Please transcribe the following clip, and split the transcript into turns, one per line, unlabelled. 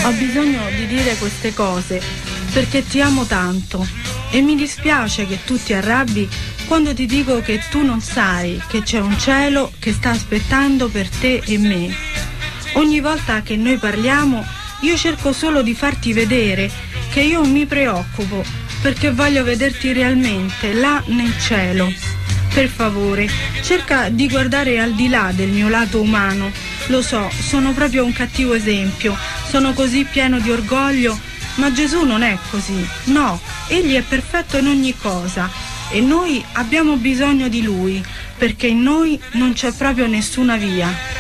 Ho bisogno di dire queste cose perché ti amo tanto e mi dispiace che tu ti arrabbi quando ti dico che tu non sai che c'è un cielo che sta aspettando per te e me. Ogni volta che noi parliamo io cerco solo di farti vedere che io mi preoccupo perché voglio vederti realmente là nel cielo. Per favore, cerca di guardare al di là del mio lato umano. Lo so, sono proprio un cattivo esempio, sono così pieno di orgoglio, ma Gesù non è così. No, Egli è perfetto in ogni cosa e noi abbiamo bisogno di Lui, perché in noi non c'è proprio nessuna via.